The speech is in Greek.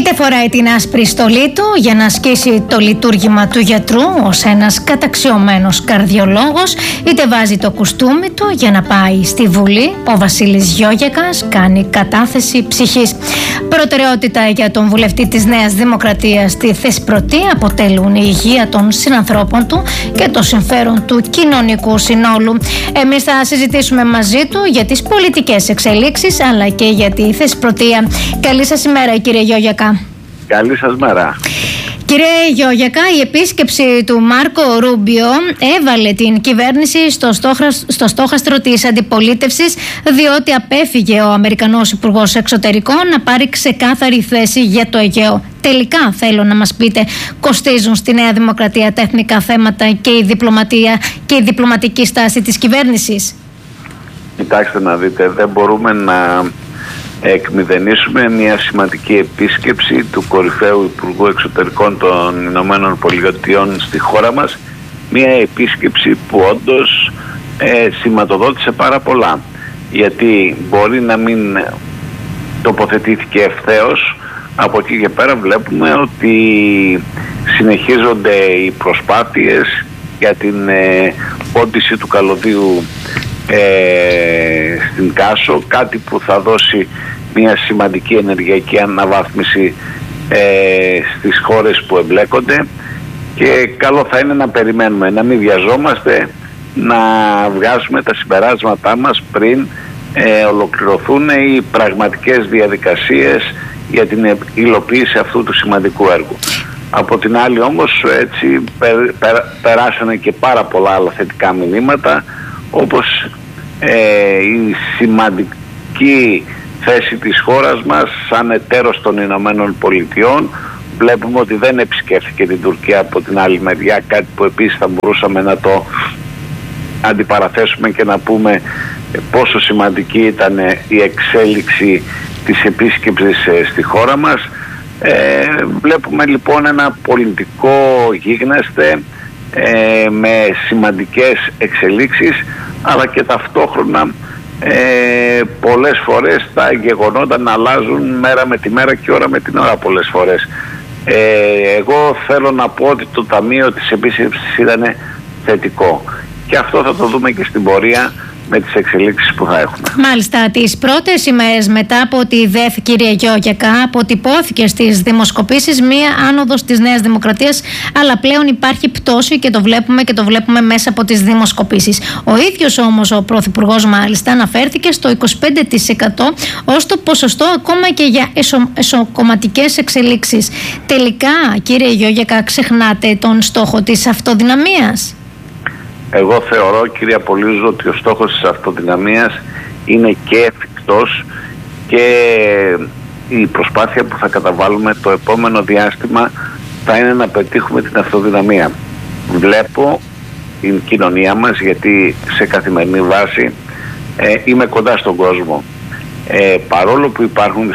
Είτε φοράει την άσπρη στολή του για να ασκήσει το λειτουργήμα του γιατρού ως ένας καταξιωμένος καρδιολόγος, είτε βάζει το κουστούμι του για να πάει στη Βουλή, ο Βασίλης Γιώγεκας κάνει κατάθεση ψυχής. Προτεραιότητα για τον βουλευτή της Νέας Δημοκρατίας στη Θεσπρωτή αποτελούν η υγεία των συνανθρώπων του και το συμφέρον του κοινωνικού συνόλου. Εμείς θα συζητήσουμε μαζί του για τις πολιτικές εξελίξεις αλλά και για τη Θεσπρωτεία. Καλή σας ημέρα, κύριε Γιώγεκα. Καλή σας μέρα. Κύριε Γιώγεκα, η επίσκεψη του Μάρκο Ρούμπιο έβαλε την κυβέρνηση στο στόχαστρο της αντιπολίτευσης, διότι απέφυγε ο Αμερικανός Υπουργός Εξωτερικών να πάρει ξεκάθαρη θέση για το Αιγαίο. Τελικά, θέλω να μας πείτε, κοστίζουν στη Νέα Δημοκρατία τα εθνικά θέματα και η διπλωματία και η διπλωματική στάση της κυβέρνησης? Κοιτάξτε να δείτε, δεν μπορούμε να εκμηδενήσουμε μια σημαντική επίσκεψη του κορυφαίου Υπουργού Εξωτερικών των Ηνωμένων Πολιτειών στη χώρα μας, μια επίσκεψη που όντως σηματοδότησε πάρα πολλά, γιατί μπορεί να μην τοποθετήθηκε ευθέως. Από εκεί και πέρα βλέπουμε ότι συνεχίζονται οι προσπάθειες για την πόντιση του καλωδίου στην Κάσο, κάτι που θα δώσει μια σημαντική ενεργειακή αναβάθμιση στις χώρες που εμπλέκονται, και καλό θα είναι να περιμένουμε, να μην βιαζόμαστε να βγάζουμε τα συμπεράσματά μας πριν ολοκληρωθούν οι πραγματικές διαδικασίες για την υλοποίηση αυτού του σημαντικού έργου. Από την άλλη όμως έτσι περάσανε και πάρα πολλά άλλα θετικά μηνύματα, όπως η σημαντική θέση της χώρας μας σαν εταίρος των Ηνωμένων Πολιτειών. Βλέπουμε ότι δεν επισκέφθηκε την Τουρκία από την άλλη μεριά, κάτι που επίσης θα μπορούσαμε να το αντιπαραθέσουμε και να πούμε πόσο σημαντική ήταν η εξέλιξη της επίσκεψης στη χώρα μας. Βλέπουμε λοιπόν ένα πολιτικό γίγνεσθε με σημαντικές εξελίξεις, αλλά και ταυτόχρονα πολλές φορές τα γεγονότα να αλλάζουν μέρα με τη μέρα και ώρα με την ώρα πολλές φορές. Εγώ θέλω να πω ότι το ταμείο της επίσκεψης ήταν θετικό, και αυτό θα το δούμε και στην πορεία με τις εξελίξεις που θα έχουμε. Μάλιστα, τις πρώτες ημέρες μετά από τη ΔΕΘ, κύριε Γιώγεκα, αποτυπώθηκε στις δημοσκοπήσεις μία άνοδος της Νέας Δημοκρατίας, αλλά πλέον υπάρχει πτώση και το βλέπουμε μέσα από τις δημοσκοπήσεις. Ο ίδιος όμως ο Πρωθυπουργός μάλιστα αναφέρθηκε στο 25% ως το ποσοστό ακόμα και για εσωκομματικές εξελίξεις. Τελικά, κύριε Γιώγεκα, ξεχνάτε τον στόχο της αυτοδυναμίας? Εγώ θεωρώ, κύριε Πολύζου, ότι ο στόχος της αυτοδυναμίας είναι και εφικτός, και η προσπάθεια που θα καταβάλουμε το επόμενο διάστημα θα είναι να πετύχουμε την αυτοδυναμία. Βλέπω την κοινωνία μας, γιατί σε καθημερινή βάση είμαι κοντά στον κόσμο. Παρόλο που υπάρχουν